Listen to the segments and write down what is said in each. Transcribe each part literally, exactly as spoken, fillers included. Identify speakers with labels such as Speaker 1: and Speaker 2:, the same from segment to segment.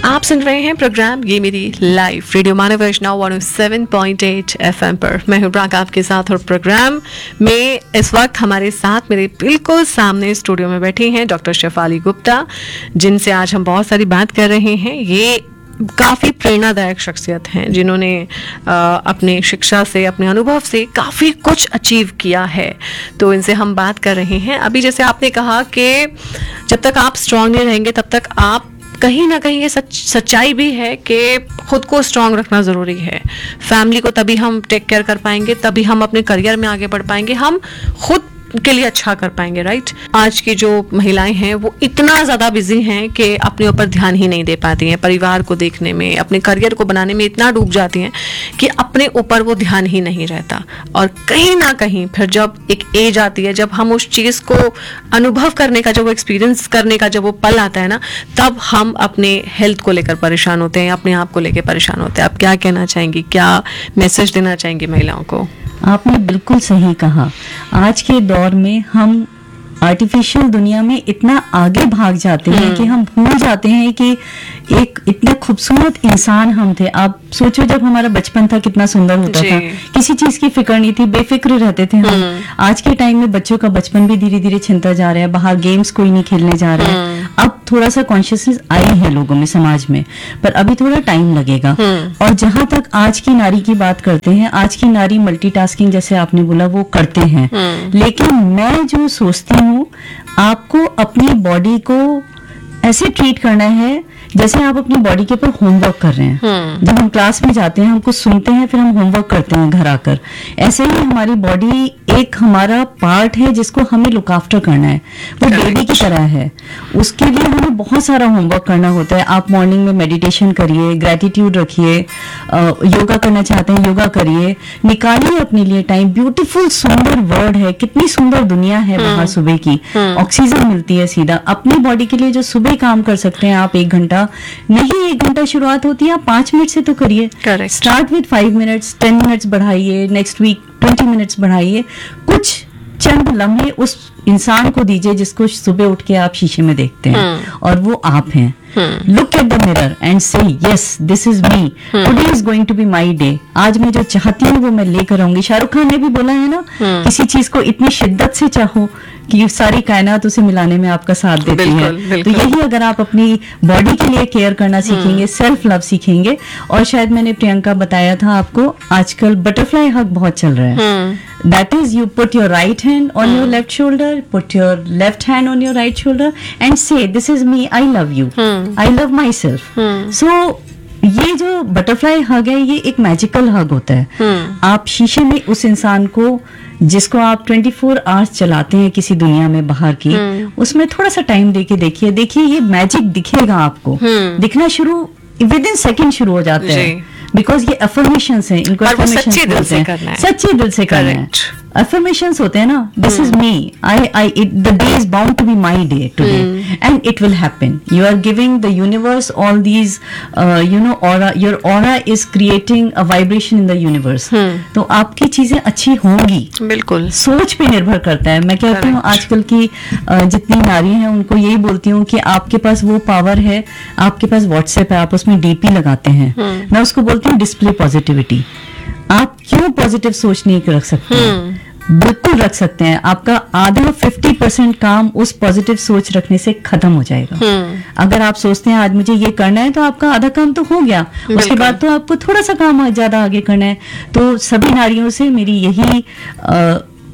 Speaker 1: आप सुन रहे हैं प्रोग्राम ये मेरी लाइफ रेडियो मानव वैष्णव one O seven point eight FM पर। मैं हूं प्राक आपके साथ और प्रोग्राम में इस वक्त हमारे साथ मेरे बिल्कुल सामने स्टूडियो में बैठी हैं डॉक्टर शेफाली गुप्ता, जिनसे आज हम बहुत सारी बात कर रहे हैं। ये काफ़ी प्रेरणादायक शख्सियत हैं जिन्होंने अपने शिक्षा से, अपने अनुभव से काफ़ी कुछ अचीव किया है। तो इनसे हम बात कर रहे हैं। अभी जैसे आपने कहा कि जब तक आप स्ट्रांग नहीं रहेंगे तब तक आप, कहीं ना कहीं ये सच सच्चाई भी है कि खुद को स्ट्रांग रखना ज़रूरी है। फैमिली को तभी हम टेक केयर कर पाएंगे, तभी हम अपने करियर में आगे बढ़ पाएंगे, हम खुद के लिए अच्छा कर पाएंगे, राइट। आज की जो महिलाएं हैं वो इतना ज़्यादा बिजी हैं कि अपने ऊपर ध्यान ही नहीं दे पाती हैं। परिवार को देखने में, अपने करियर को बनाने में इतना डूब जाती हैं कि अपने ऊपर वो ध्यान ही नहीं रहता। और कहीं ना कहीं फिर जब एक एज आती है, जब हम उस चीज़ को अनुभव करने का, जब वो एक्सपीरियंस करने का जब वो पल आता है ना, तब हम अपने हेल्थ को लेकर परेशान होते हैं, अपने आप को लेकर परेशान होते हैं। आप क्या कहना चाहेंगी, क्या मैसेज देना चाहेंगी महिलाओं को?
Speaker 2: आपने बिल्कुल सही कहा। आज के दौर में हम आर्टिफिशियल दुनिया में इतना आगे भाग जाते हैं कि हम भूल जाते हैं कि एक इतने खूबसूरत इंसान हम थे। आप सोचो, जब हमारा बचपन था कितना सुंदर होता था, किसी चीज की फिक्र नहीं थी, बेफिक्र रहते थे हम। आज के टाइम में बच्चों का बचपन भी धीरे धीरे छिनता जा रहा है, बाहर गेम्स कोई नहीं खेलने जा रहा है। अब थोड़ा सा कॉन्शियसनेस आई है लोगों में, समाज में, पर अभी थोड़ा टाइम लगेगा। और जहां तक आज की नारी की बात करते हैं, आज की नारी मल्टीटास्किंग, जैसे आपने बोला, वो करते हैं। लेकिन मैं जो सोचती हूँ, आपको अपनी बॉडी को ऐसे ट्रीट करना है जैसे आप अपनी बॉडी के ऊपर होमवर्क कर रहे हैं। जब हम क्लास में जाते हैं, हम कुछ सुनते हैं, फिर हम होमवर्क करते हैं घर आकर। ऐसे ही हमारी बॉडी एक हमारा पार्ट है जिसको हमें लुक आफ्टर करना है। वो बेबी की तरह है, उसके लिए हमें बहुत सारा होमवर्क करना होता है। आप मॉर्निंग में मेडिटेशन करिए, ग्रेटिट्यूड रखिए, योगा करना चाहते हैं योगा करिए, निकालिए अपने लिए टाइम। ब्यूटीफुल सुंदर वर्ल्ड है, कितनी सुंदर दुनिया है बाहर सुबह की, ऑक्सीजन मिलती है सीधा। अपनी बॉडी के लिए जो सुबह काम कर सकते हैं आप, एक घंटा नहीं, एक घंटा शुरुआत होती है, आप पांच मिनट से तो करिए। Start with five minutes, ten minutes बढ़ाइए, नेक्स्ट वीक ट्वेंटी मिनट्स बढ़ाइए। कुछ चंद लम्हे उस इंसान को दीजिए जिसको सुबह उठ के आप शीशे में देखते हैं और वो आप हैं। Look at the mirror and से yes, this is me, today is going to be my day. आज मैं जो चाहती हूँ वो मैं लेकर आऊंगी। शाहरुख खान ने भी बोला है ना, किसी चीज को इतनी शिद्दत से चाहो कि सारी कायनात उसे मिलाने में आपका साथ देती है। तो यही अगर आप अपनी बॉडी के लिए केयर करना सीखेंगे, सेल्फ लव सीखेंगे। और शायद मैंने प्रियंका बताया था आपको, आजकल बटरफ्लाई हग बहुत चल रहा है। That is, you put your right hand on your left shoulder, put your left hand on your right shoulder and say, this is me, I love you, I love myself. So ये जो butterfly हग है, ये एक magical हग होता है। आप शीशे में उस इंसान को, जिसको आप ट्वेंटी फोर आवर्स चलाते हैं किसी दुनिया में बाहर की, उसमें थोड़ा सा टाइम देके देखिए, देखिए ये मैजिक दिखेगा आपको। दिखना शुरू विद इन सेकेंड शुरू हो जाता है, बिकॉज ये अफर्मेशंस हैं, इनको
Speaker 1: सच्चे दिल से करना है,
Speaker 2: सच्चे दिल से करना है। अफर्मेशंस होते हैं ना, this is me, I I it the day is bound to be my day today and it will happen. You are giving the universe all these, you know, aura, your aura is creating a vibration in the universe. तो आपकी चीजें अच्छी होंगी।
Speaker 1: बिल्कुल
Speaker 2: सोच पे निर्भर करता है। मैं कहती हूँ आजकल की uh, जितनी नारी हैं उनको यही बोलती हूँ कि आपके पास वो पावर है, आपके पास व्हाट्सएप है, आप उसमें डीपी लगाते हैं। मैं उसको बोलती हूँ डिस्प्ले पॉजिटिविटी। आप क्यों पॉजिटिव सोच नहीं रख सकते हैं? बिल्कुल रख सकते हैं। आपका आधा फिफ्टी परसेंट काम उस पॉजिटिव सोच रखने से खत्म हो जाएगा। अगर आप सोचते हैं आज मुझे ये करना है, तो आपका आधा काम तो हो गया, उसके बाद तो आपको थोड़ा सा काम ज्यादा आगे करना है। तो सभी नारियों से मेरी यही आ,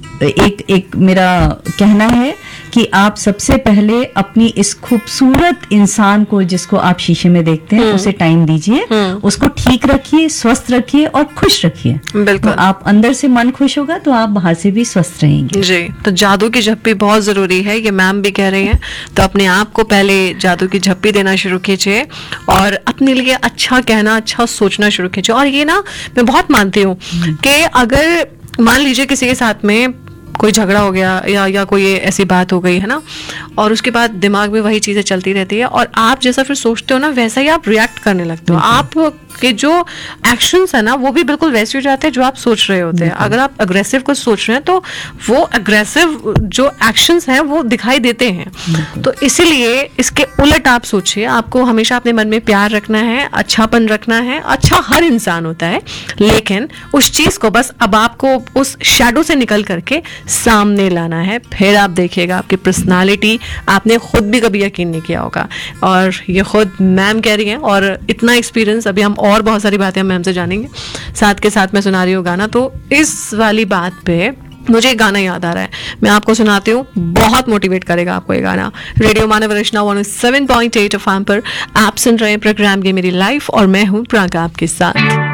Speaker 2: एक एक मेरा कहना है कि आप सबसे पहले अपनी इस खूबसूरत इंसान को, जिसको आप शीशे में देखते हैं, उसे टाइम दीजिए, उसको ठीक रखिए, स्वस्थ रखिए और खुश रखिए। बिल्कुल। तो आप अंदर से मन खुश होगा तो आप बाहर से भी स्वस्थ रहेंगे।
Speaker 1: जी, तो जादू की झप्पी बहुत जरूरी है, ये मैम भी कह रही हैं। तो अपने आप को पहले जादू की झप्पी देना शुरू कीजिए और अपने लिए अच्छा कहना, अच्छा सोचना शुरू कीजिए। और ये ना मैं बहुत मानती हूँ कि अगर मान लीजिए किसी के साथ में कोई झगड़ा हो गया या या कोई ऐसी बात हो गई है ना, और उसके बाद दिमाग में वही चीज़ें चलती रहती है और आप जैसा फिर सोचते हो ना, वैसा ही आप रिएक्ट करने लगते हो। आप आपके जो एक्शंस है ना वो भी बिल्कुल वैसे हो जाते हैं जो आप सोच रहे होते हैं। अगर आप अग्रेसिव कुछ सोच रहे हैं तो वो अग्रेसिव जो एक्शंस हैं वो दिखाई देते हैं। तो इसीलिए इसके उलट आप सोचिए, आपको हमेशा अपने मन में प्यार रखना है, अच्छापन रखना है। अच्छा हर इंसान होता है, लेकिन उस चीज को बस अब आपको उस शैडो से निकल करके सामने लाना है। फिर आप देखिएगा आपकी पर्सनालिटी आपने खुद भी कभी यकीन नहीं किया होगा। और ये खुद मैम कह रही हैं, और इतना एक्सपीरियंस, अभी हम और बहुत सारी बातें हम मैम से जानेंगे। साथ के साथ मैं सुना रही हूँ गाना, तो इस वाली बात पे मुझे एक गाना याद आ रहा है, मैं आपको सुनाती हूँ, बहुत मोटिवेट करेगा आपको ये गाना। रेडियो मानव रचना one seven point eight F M पर आप सुन रहे हैं प्रोग्राम ये मेरी लाइफ, और मैं हूँ प्रागा आपके साथ।